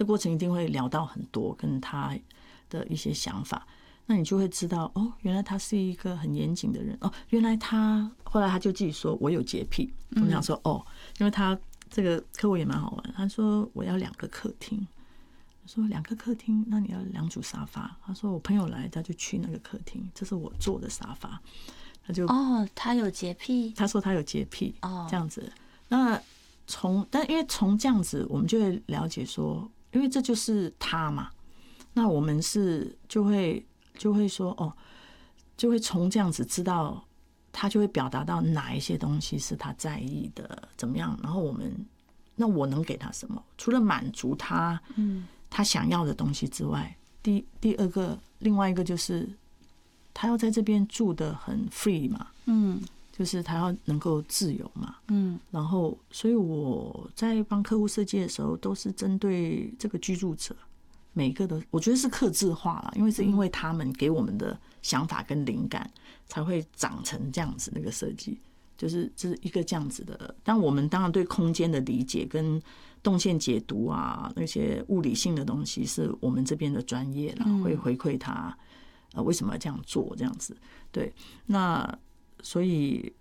过程一定会聊到很多跟他的一些想法，那你就会知道哦，原来他是一个很严谨的人哦，原来后来他就自己说我有洁癖，我想说哦，因为他这个客户也蛮好玩，他说我要2个客厅，我说2个客厅，那你要2组沙发，他说我朋友来他就去那个客厅，这是我坐的沙发，他就他有洁癖， 他说他有洁癖这样子，那但因为从这样子我们就会了解说，因为这就是他嘛，那我们就会说哦，就会从这样子知道他就会表达到哪一些东西是他在意的怎么样，然后那我能给他什么？除了满足他他想要的东西之外，第二个另外一个就是他要在这边住得很 free 嘛，就是他要能够自由嘛，然后所以我在帮客户设计的时候，都是针对这个居住者，每一个都我觉得是客制化了，因为是因为他们给我们的想法跟灵感，才会长成这样子那个设计，就是一个这样子的。但我们当然对空间的理解跟动线解读啊，那些物理性的东西是我们这边的专业啦，会回馈他为什么要这样做这样子。对，那所以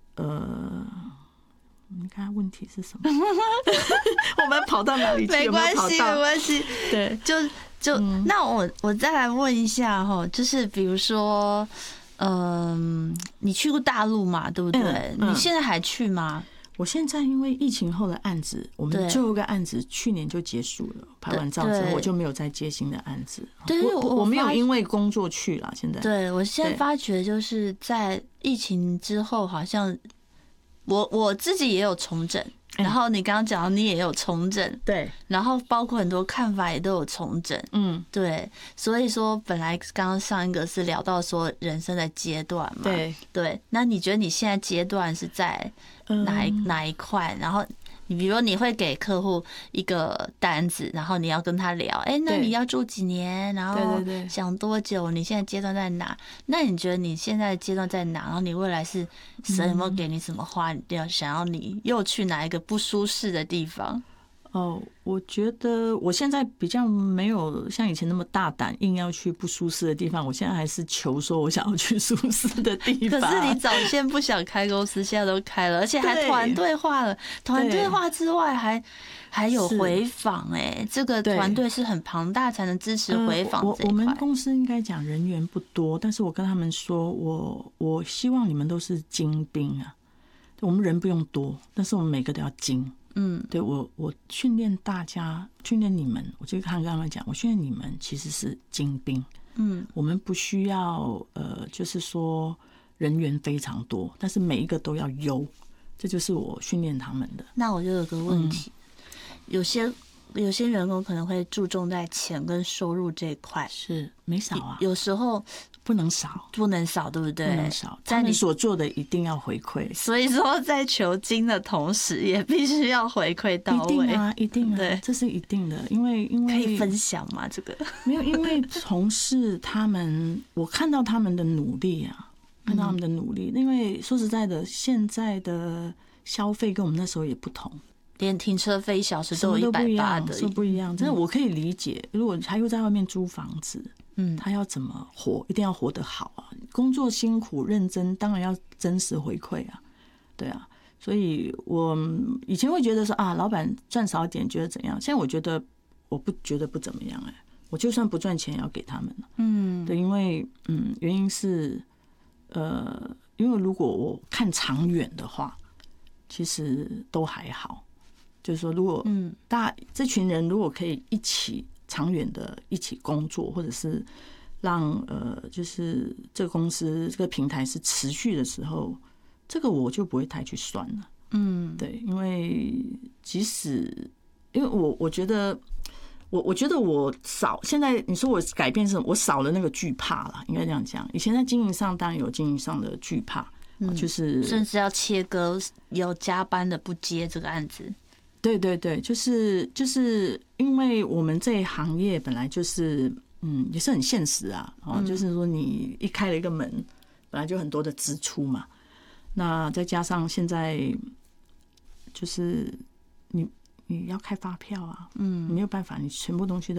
你看问题是什么？我们跑到哪里去？ 没关系，没关系。 对， 那我再来问一下哈，就是比如说，你去过大陆嘛，对不对？你现在还去吗？ 我现在因为疫情后的案子，我们最后一个案子去年就结束了，拍完照之后我就没有再接新的案子。 对， 我没有因为工作去了。现在， 对我现在发觉就是在疫情之后，好像我自己也有重整。然后你刚刚讲到你也有重整， 对， 然后包括很多看法也都有重整，对，所以说本来刚刚上一个是聊到说人生的阶段嘛，对，那你觉得你现在阶段是在哪一块？然后你比如说你会给客户一个单子，然后你要跟他聊，那你要住几年，然后想多久？你现在阶段在哪？那你觉得你现在的阶段在哪？然后你未来是神有没有给你什么话？想要你又去哪一个不舒适的地方？ 我觉得我现在比较没有像以前那么大胆，硬要去不舒适的地方。我现在还是求说我想要去舒适的地方。 可是你早先不想开公司，现在都开了，而且还团队化了。团队化之外还有回访，这个团队是很庞大，才能支持回访这一块。 我们公司应该讲人员不多，但是我跟他们说，我希望你们都是精兵啊。我们人不用多，但是我们每个都要精。对，我训练大家，训练你们，我就跟他们讲，我训练你们其实是精兵。我们不需要就是说人员非常多，但是每一个都要优，这就是我训练他们的。 那我就有个问题，有些员工可能会注重在钱跟收入这一块， 是没少啊， 有时候不能少， 对不对？ 不能少，他们所做的一定要回馈。 所以说，在求精的同时，也必须要回馈到位。 一定啊，对，这是一定的。因为可以分享吗？这个没有，因为同事他们，我看到他们的努力啊，看到他们的努力。因为说实在的，现在的消费跟我们那时候也不同。 连停车费1小时都有180的， 是不一样。真的，我可以理解，如果他又在外面租房子，他要怎么活？一定要活得好啊！工作辛苦认真，当然要真实回馈啊，对啊。所以我以前会觉得说啊，老板赚少一点觉得怎样？现在我觉得我不觉得不怎么样我就算不赚钱也要给他们对，因为原因是因为如果我看长远的话，其实都还好。就是说，如果这群人如果可以一起长远的一起工作，或者是让就是这个公司这个平台是持续的时候，这个我就不会太去算了。对，因为即使因为我觉得我现在你说我改变是什么？我少了那个惧怕了，应该这样讲。以前在经营上当然有经营上的惧怕，就是甚至要切割，有加班的不接这个案子。 对，就是因为我们这一行业本来就是也是很现实啊，就是说你一开了一个门，本来就很多的支出嘛，那再加上现在就是你要开发票啊，你没有办法，你全部东西都